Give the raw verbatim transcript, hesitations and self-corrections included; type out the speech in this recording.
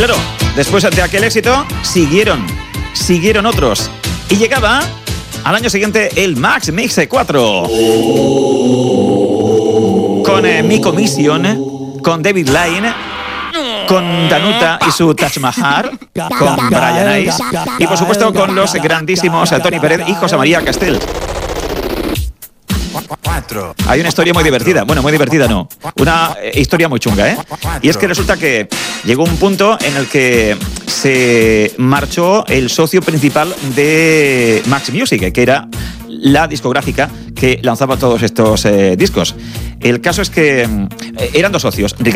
claro, después de aquel éxito, siguieron, siguieron otros. Y llegaba al año siguiente el Max Mix cuatro. Con eh, Mi Commission, con David Lyne, con Danuta y su Taj Mahal, con Brian Ice y por supuesto con los grandísimos Tony Pérez y José María Castel. Hay una historia muy divertida, bueno, muy divertida no, una historia muy chunga, ¿eh? Y es que resulta que llegó un punto en el que se marchó el socio principal de Max Music, que era la discográfica que lanzaba todos estos eh, discos. El caso es que eh, eran dos socios, Ricardo